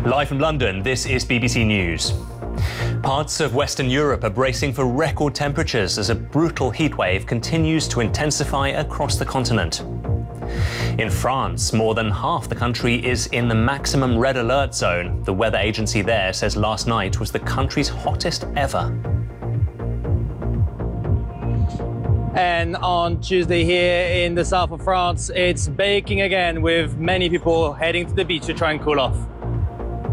Live from London, this is BBC News. Parts of Western Europe are bracing for record temperatures as a brutal heatwave continues to intensify across the continent. In France, more than half the country is in the maximum red alert zone. The weather agency there says last night was the country's hottest ever. And on Tuesday here in the south of France, it's baking again, with many people heading to the beach to try and cool off.